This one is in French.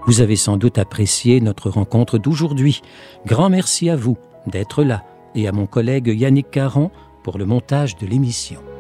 Vous avez sans doute apprécié notre rencontre d'aujourd'hui. Grand merci à vous d'être là et à mon collègue Yannick Caron pour le montage de l'émission.